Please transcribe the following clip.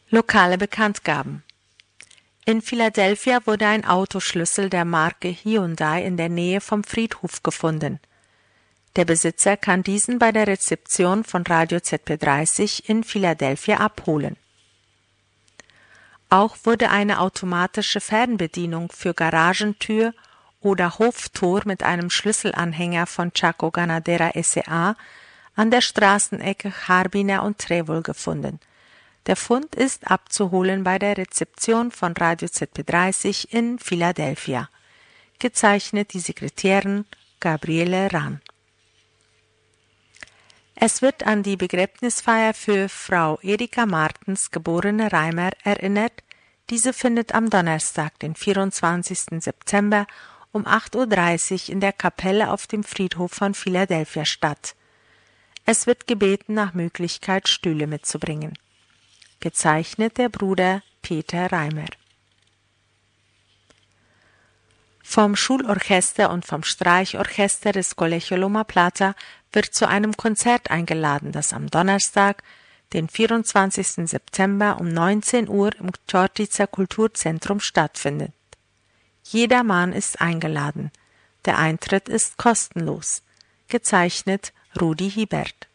Lokale Bekanntgaben. In Philadelphia wurde ein Autoschlüssel der Marke Hyundai in der Nähe vom Friedhof gefunden. Der Besitzer kann diesen bei der Rezeption von Radio ZP30 in Philadelphia abholen. Auch wurde eine automatische Fernbedienung für Garagentür oder Hoftor mit einem Schlüsselanhänger von Chaco Ganadera S.A. an der Straßenecke Harbiner und Trevol gefunden. Der Fund ist abzuholen bei der Rezeption von Radio ZP30 in Philadelphia. Gezeichnet die Sekretärin Gabriele Rahn. Es wird an die Begräbnisfeier für Frau Erika Martens, geborene Reimer, erinnert. Diese findet am Donnerstag, den 24. September um 8:30 Uhr in der Kapelle auf dem Friedhof von Philadelphia statt. Es wird gebeten, nach Möglichkeit Stühle mitzubringen. Gezeichnet der Bruder Peter Reimer. Vom Schulorchester und vom Streichorchester des Colegio Loma Plata wird zu einem Konzert eingeladen, das am Donnerstag, den 24. September um 19 Uhr im Chortica Kulturzentrum stattfindet. Jedermann ist eingeladen. Der Eintritt ist kostenlos. Gezeichnet Rudi Hiebert.